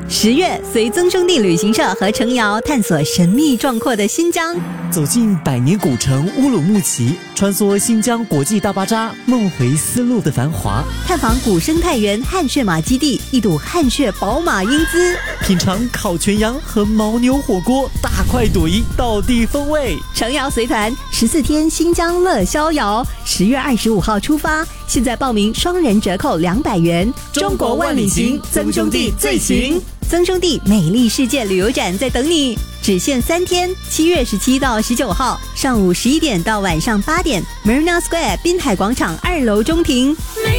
10月，随曾兄弟旅行社和程瑶探索神秘壮阔的新疆， 走进百年古城乌鲁木齐，穿梭新疆国际大巴扎，梦回丝路的繁华， 探访古生态园汗血马基地，一睹汗血宝马英姿， 品尝烤全羊和牦牛火锅，大快朵颐，道地风味。 程瑶随团14天新疆乐逍遥，10月25号出发，现在报名双人折扣200元。 中国万里行，曾兄弟最行。 曾兄弟美丽世界旅游展在等你，只限3天，7月17到19号，上午11点到晚上8点 ，Marina Square 滨海广场2楼中庭。